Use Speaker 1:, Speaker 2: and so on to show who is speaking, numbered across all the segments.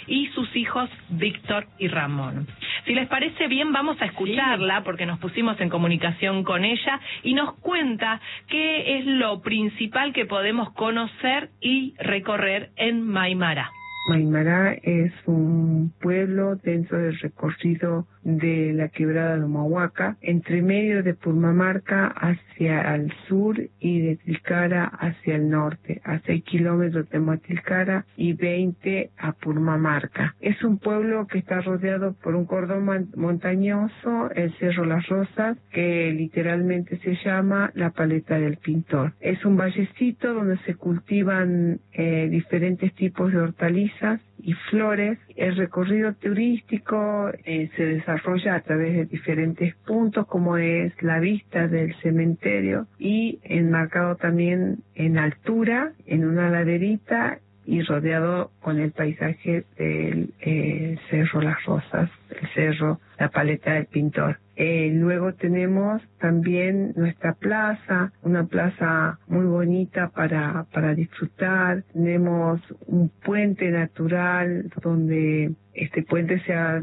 Speaker 1: y sus hijos Víctor y Ramón. Si les parece bien, vamos a escucharla, porque nos pusimos en comunicación con ella y nos cuenta qué es lo principal que podemos conocer y recorrer en Maimará.
Speaker 2: Maimará es un pueblo dentro del recorrido de la quebrada de Humahuaca, entre medio de Purmamarca hacia el sur y de Tilcara hacia el norte, a 6 kilómetros de Matilcara y 20 a Purmamarca. Es un pueblo que está rodeado por un cordón montañoso, el Cerro Las Rosas, que literalmente se llama la Paleta del Pintor. Es un vallecito donde se cultivan diferentes tipos de hortalizas y flores. El recorrido turístico se desarrolla a través de diferentes puntos, como es la vista del cementerio y enmarcado también en altura, en una laderita y rodeado con el paisaje del Cerro Las Rosas, el Cerro La Paleta del Pintor. Luego tenemos también nuestra plaza, una plaza muy bonita para disfrutar. Tenemos un puente natural donde este puente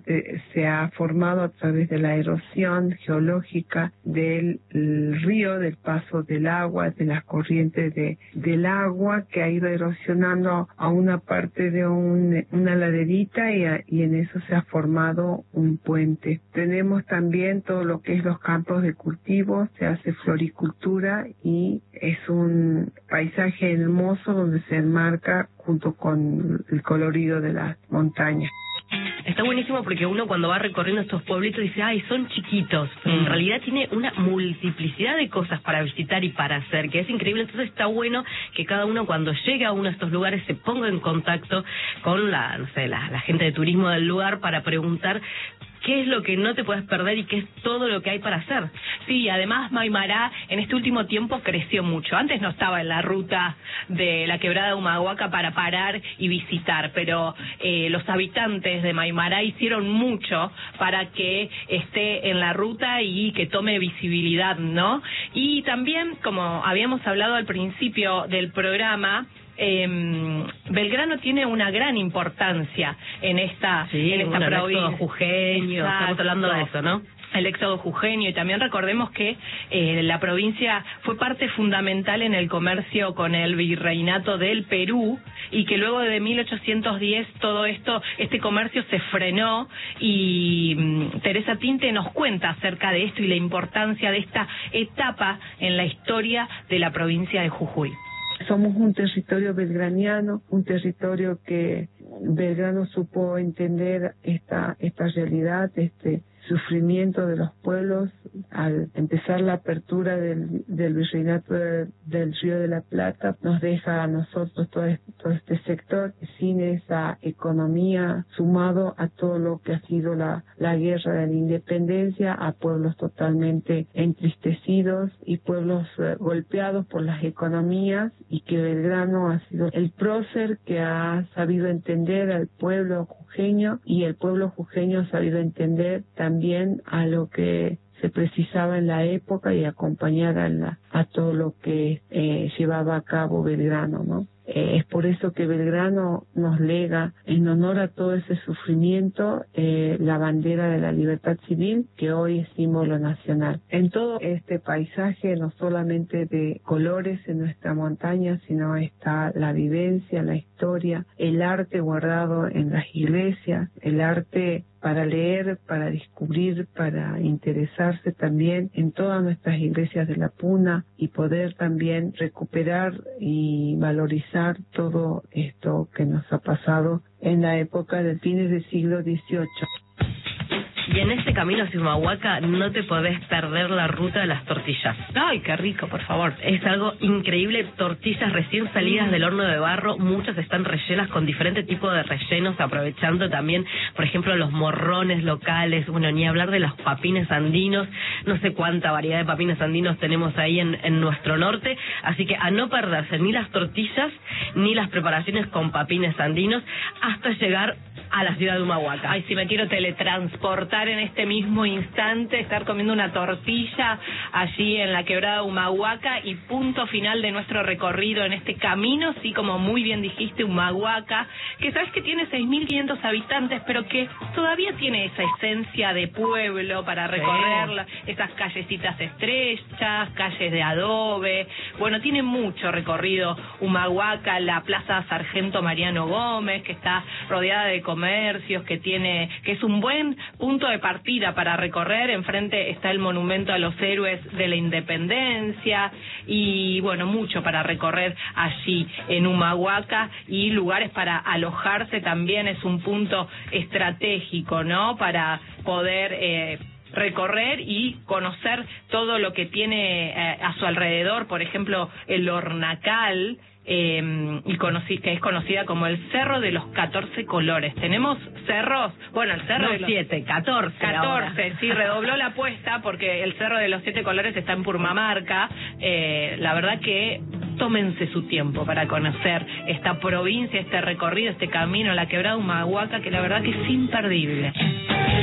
Speaker 2: se ha formado a través de la erosión geológica del río, del paso del agua, de las corrientes del agua que ha ido erosionando a una parte de una laderita y en eso se ha formado un puente. Tenemos también todo lo que es los campos de cultivo, se hace floricultura y es un paisaje hermoso donde se enmarca junto con el colorido de las montañas.
Speaker 3: Está buenísimo porque uno cuando va recorriendo estos pueblitos dice, ay, son chiquitos, pero en realidad tiene una multiplicidad de cosas para visitar y para hacer, que es increíble. Entonces está bueno que cada uno cuando llega a uno de estos lugares se ponga en contacto con la gente de turismo del lugar para preguntar qué es lo que no te puedes perder y qué es todo lo que hay para hacer.
Speaker 1: Sí, además Maimará en este último tiempo creció mucho. Antes no estaba en la ruta de la quebrada de Humahuaca para parar y visitar, pero los habitantes de Maimará hicieron mucho para que esté en la ruta y que tome visibilidad, ¿no? Y también, como habíamos hablado al principio del programa, Belgrano tiene una gran importancia en esta provincia.
Speaker 3: El éxodo jujeño, estamos hablando de eso, ¿no?
Speaker 1: El éxodo jujeño, y también recordemos que la provincia fue parte fundamental en el comercio con el virreinato del Perú, y que luego de 1810 todo este comercio se frenó, y Teresa Tinte nos cuenta acerca de esto y la importancia de esta etapa en la historia de la provincia de Jujuy.
Speaker 2: Somos un territorio belgraniano, un territorio que Belgrano supo entender esta realidad, este sufrimiento de los pueblos al empezar la apertura del virreinato del Río de la Plata. Nos deja a nosotros todo este sector sin esa economía, sumado a todo lo que ha sido la guerra de la independencia, a pueblos totalmente entristecidos y pueblos golpeados por las economías, y que Belgrano ha sido el prócer que ha sabido entender al pueblo jujeño, y el pueblo jujeño ha sabido entender también a lo que se precisaba en la época y acompañar a todo lo que llevaba a cabo Belgrano, ¿no? Es por eso que Belgrano nos lega, en honor a todo ese sufrimiento, la bandera de la libertad civil, que hoy es símbolo nacional. En todo este paisaje, no solamente de colores en nuestra montaña, sino está la vivencia, la historia, el arte guardado en las iglesias, el arte para leer, para descubrir, para interesarse también en todas nuestras iglesias de la Puna, y poder también recuperar y valorizar todo esto que nos ha pasado en la época de fines del siglo XVIII.
Speaker 3: Y en este camino hacia Humahuaca no te podés perder la ruta de las tortillas.
Speaker 1: ¡Ay, qué rico, por favor!
Speaker 3: Es algo increíble, tortillas recién salidas del horno de barro, muchas están rellenas con diferentes tipos de rellenos, aprovechando también, por ejemplo, los morrones locales, bueno, ni hablar de los papines andinos, no sé cuánta variedad de papines andinos tenemos ahí en nuestro norte, así que a no perderse ni las tortillas, ni las preparaciones con papines andinos, hasta llegar a la ciudad de Humahuaca.
Speaker 1: Ay, si me quiero teletransportar en este mismo instante, estar comiendo una tortilla allí en la quebrada de Humahuaca y punto final de nuestro recorrido en este camino, sí, como muy bien dijiste, Humahuaca, que sabes que tiene 6.500 habitantes, pero que todavía tiene esa esencia de pueblo para recorrerla, esas callecitas estrechas, calles de adobe, bueno, tiene mucho recorrido Humahuaca, la Plaza Sargento Mariano Gómez, que está rodeada de comercios, que es un buen punto de partida para recorrer. Enfrente está el monumento a los héroes de la independencia y bueno, mucho para recorrer allí en Humahuaca, y lugares para alojarse también. Es un punto estratégico, ¿no?, para poder recorrer y conocer todo lo que tiene a su alrededor. Por ejemplo, el Hornacal, que es conocida como el Cerro de los 14 Colores. Tenemos cerros, bueno, el Cerro de los 14, sí, redobló la apuesta porque el Cerro de los 7 Colores está en Purmamarca. La verdad que tómense su tiempo para conocer esta provincia, este recorrido, este camino, la quebrada Humahuaca, que la verdad que es imperdible.